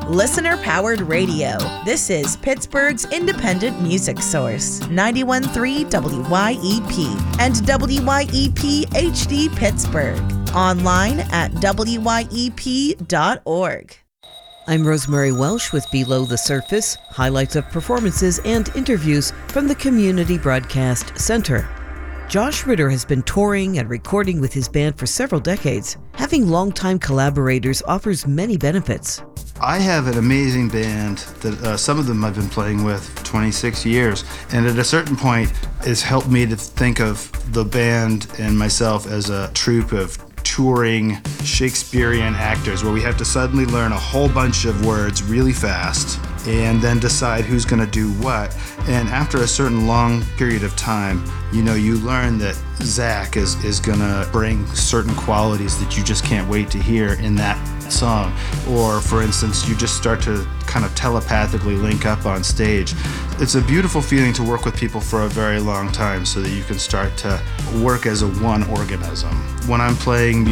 Listener-powered radio. This is Pittsburgh's independent music source, 91.3 WYEP and WYEP HD Pittsburgh. Online at wyep.org. I'm Rosemary Welsh with Below the Surface, highlights of performances and interviews from the Community Broadcast Center. Josh Ritter has been touring and recording with his band for several decades. Having longtime collaborators offers many benefits. I have an amazing band that some of them I've been playing with for 26 years, and at a certain point it's helped me to think of the band and myself as a troupe of touring Shakespearean actors where we have to suddenly learn a whole bunch of words really fast and then decide who's going to do what. And after a certain long period of time, you learn that Zach is going to bring certain qualities that you just can't wait to hear in that song. Or, for instance, you just start to kind of telepathically link up on stage. It's a beautiful feeling to work with people for a very long time so that you can start to work as a one organism. When I'm playing